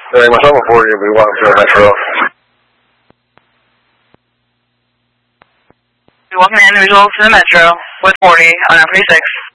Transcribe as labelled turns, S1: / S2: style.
S1: myself on 40, you'll be welcome to Metro.
S2: You're welcome individuals to the Metro with 40 on our 46.